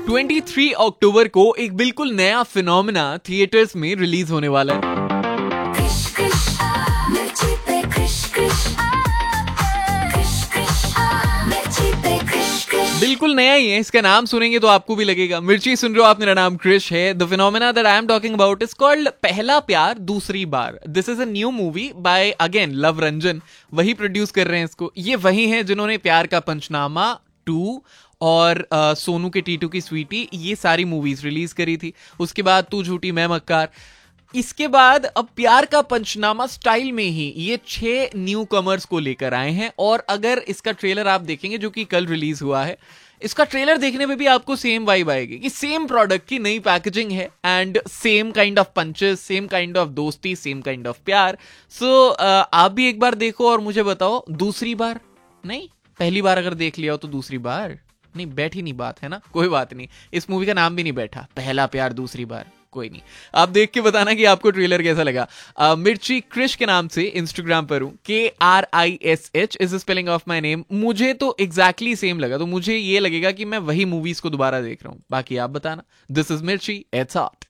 23 अक्टूबर को एक बिल्कुल नया फिनोमेना थिएटर्स में रिलीज होने वाला है। बिल्कुल नया ही है, इसका नाम सुनेंगे तो आपको भी लगेगा। मिर्ची सुन रहे हो आप, मेरा नाम क्रिश है। The phenomena that I am talking about is called पहला प्यार दूसरी बार। This is a new movie by again love Ranjan, वही प्रोड्यूस कर रहे हैं इसको। ये वही हैं जिन्होंने प्यार का पंचनामा 2 और सोनू के टीटू की स्वीटी, ये सारी मूवीज रिलीज करी थी। उसके बाद तू झूठी मैं मक्कार। इसके बाद अब प्यार का पंचनामा स्टाइल में ही ये 6 न्यू कमर्स को लेकर आए हैं। और अगर इसका ट्रेलर आप देखेंगे जो कि कल रिलीज हुआ है, इसका ट्रेलर देखने में भी आपको सेम वाइब आएगी कि सेम प्रोडक्ट की नई पैकेजिंग है and same kind of punches, same kind of दोस्ती, सेम काइंड ऑफ प्यार। सो आप भी एक बार देखो और मुझे बताओ, दूसरी बार नहीं, पहली बार अगर देख लिया हो तो दूसरी बार नहीं, बैठी नहीं बात है ना। कोई बात नहीं, इस मूवी का नाम भी नहीं बैठा, पहला प्यार दूसरी बार, कोई नहीं। आप देख के बताना कि आपको ट्रेलर कैसा लगा। मिर्ची क्रिश के नाम से इंस्टाग्राम पर हूं, KRISH is spelling of my name. मुझे तो एग्जैक्टली सेम लगा, तो मुझे ये लगेगा कि मैं वही मूवीज को दोबारा देख रहा हूं। बाकी आप बताना। दिस इज मिर्ची, इट्स हॉट।